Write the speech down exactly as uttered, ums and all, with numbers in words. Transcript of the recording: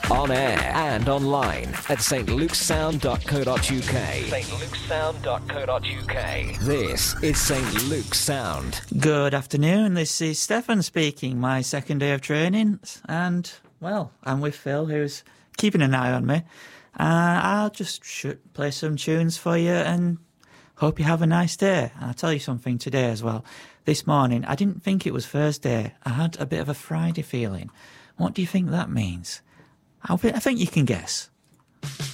on air and online at s t luke's sound dot co dot u k. s t luke's sound dot co dot u k. This is Saint Luke's Sound. Good afternoon, this is Stefan speaking, my second day of training, and, well, I'm with Phil, who's keeping an eye on me. Uh, I'll just sh- play some tunes for you and hope you have a nice day. And I'll tell you something today as well. This morning, I didn't think it was Thursday. I had a bit of a Friday feeling. What do you think that means? I think you can guess.